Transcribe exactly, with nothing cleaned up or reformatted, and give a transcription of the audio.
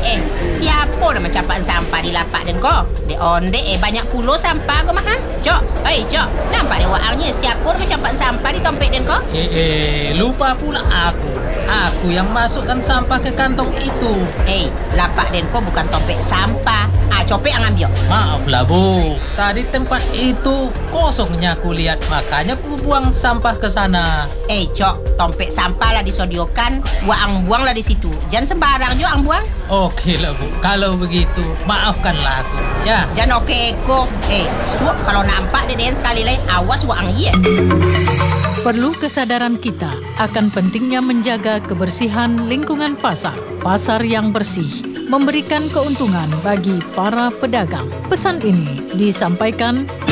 eh, siapa nama capakan sampah di lapak dan kau? De onde eh banyak pulo sampah kau mah. Cok, oi cok, nampak de waarnya siapa nama capakan sampah di dompet dan kau? Eh, eh, lupa pula aku. Aku yang masukkan sampah ke kantong itu. Eh, lapak dan kau bukan dompet sampah. Ah, copek yang ambil. Maaflah Bu, tadi tempat itu kosongnya aku lihat, makanya aku buang sampah ke sana. Eh, cok, dompet sampah lah disodiokan, buang buang lah di situ. Jangan sembarang juga ang buang. Oke lah Bu, kalau begitu maafkanlah aku. Ya, Jangan oke eko. Eh, suap kalau nampak deden sekali lagi, awas buang iya. Perlu kesadaran kita akan pentingnya menjaga kebersihan lingkungan pasar. Pasar yang bersih memberikan keuntungan bagi para pedagang. Pesan ini disampaikan